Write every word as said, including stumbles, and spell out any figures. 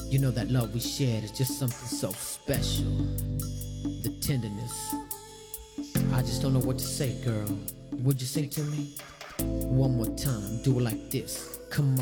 You know that love we shared is just something so special. The tenderness. I just don't know what to say, girl. Would you sing to me? One more time, do it like this. Come